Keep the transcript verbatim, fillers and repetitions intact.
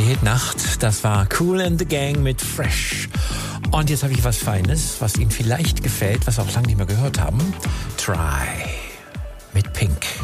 Hit Nacht. Das war Kool and the Gang mit Fresh. Und jetzt habe ich was Feines, was Ihnen vielleicht gefällt, was wir auch lange nicht mehr gehört haben. Try mit Pink.